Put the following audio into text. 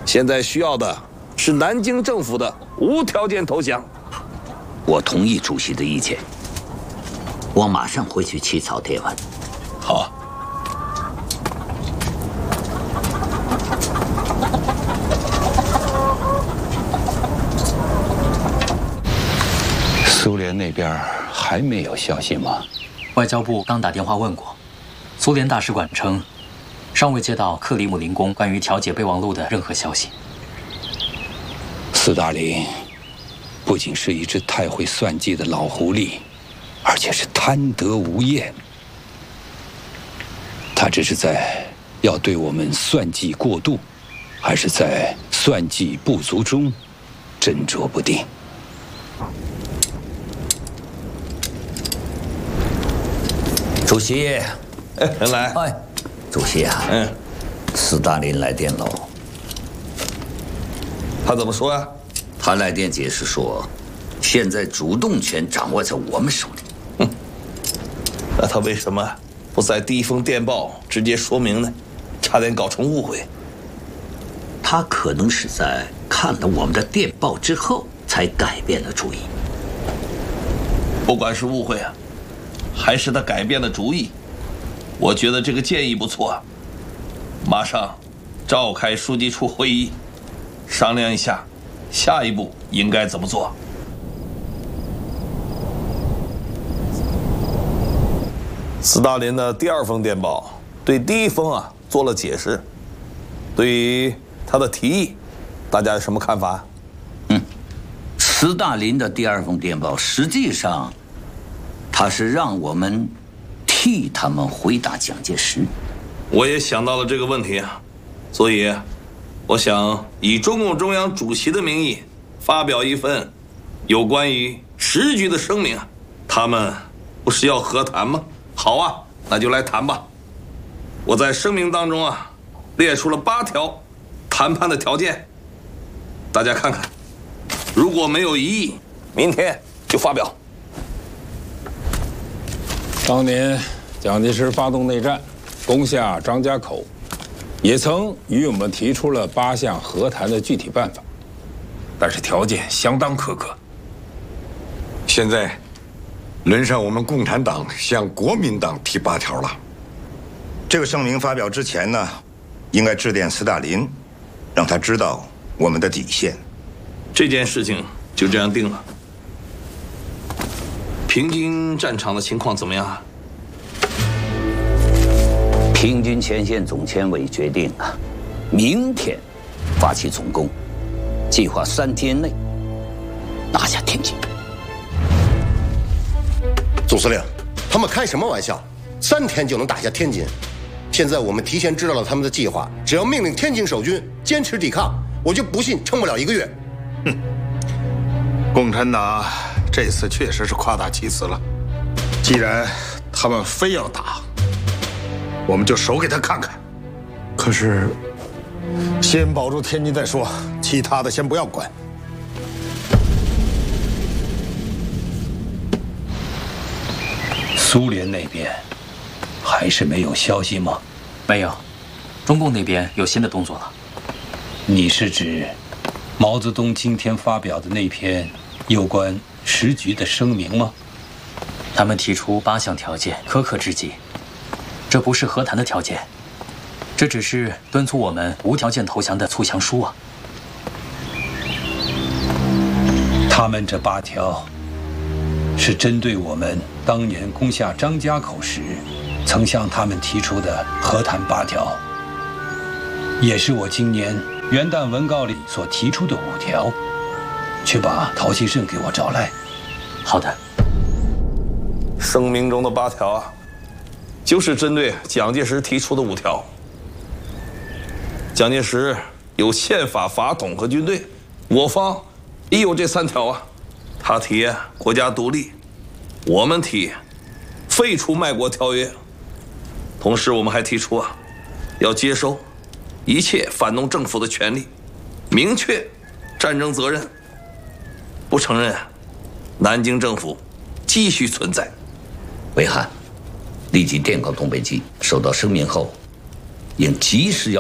现在需要的是南京政府的无条件投降。 我同意主席的意见，我马上回去起草电文。 好。 苏联那边还没有消息吗？ 外交部刚打电话问过，苏联大使馆称，尚未接到克里姆林宫关于调解备忘录的任何消息。 斯大林不仅是一只太会算计的老狐狸，而且是贪得无厌。他这是在要对我们算计过度，还是在算计不足中斟酌不定？ 主席， 人来。 哎，主席啊，斯大林来电喽。 他怎么说呀？ 他来电解释说，现在主动权掌握在我们手里。 那他为什么不在第一封电报直接说明呢？差点搞成误会。 他可能是在看了我们的电报之后才改变了主意。 不管是误会啊，还是他改变了主意，我觉得这个建议不错。马上召开书记处会议，商量一下下一步应该怎么做。斯大林的第二封电报对第一封做了解释。对于他的提议，大家有什么看法？ 斯大林的第二封电报实际上他是让我们替他们回答蒋介石。 我也想到了这个问题啊，所以我想以中共中央主席的名义发表一份有关于时局的声明。他们不是要和谈吗？好啊，那就来谈吧。我在声明当中列出了8条谈判的条件，大家看看，如果没有异议，明天就发表。 当年蒋介石发动内战，攻下张家口，也曾与我们提出了8项和谈的具体办法，但是条件相当苛刻。 现在轮上我们共产党向国民党提8条了。 这个声明发表之前呢，应该致电斯大林，让他知道我们的底线。 这件事情就这样定了。平津战场的情况怎么样？ 平津前线总参委决定明天发起总攻，计划3天内拿下天津。 总司令，他们开什么玩笑？3天就能打下天津？现在我们提前知道了他们的计划，只要命令天津守军坚持抵抗，我就不信撑不了1个月。 共产党这次确实是夸大其词了。既然他们非要打，我们就守给他看看。可是，先保住天津再说，其他的先不要管。 苏联那边还是没有消息吗？ 没有，中共那边有新的动作了。 你是指毛泽东今天发表的那篇有关时局的声明吗？ 他们提出8项条件，苛刻至极。这不是和谈的条件，这只是敦促我们无条件投降的促降书啊。 他们这8条是针对我们当年攻下张家口时曾向他们提出的和谈8条，也是我今年元旦文告里所提出的5条。去把陶希圣给我找来。 好的。 声明中的8条就是针对蒋介石提出的5条。蒋介石有宪法、法统和军队，我方也有这3条他提国家独立，我们提废除卖国条约。同时我们还提出要接收一切反动政府的权利，明确战争责任，不承认南京政府继续存在。 维汉立即电告东北基，收到声明后，应及时要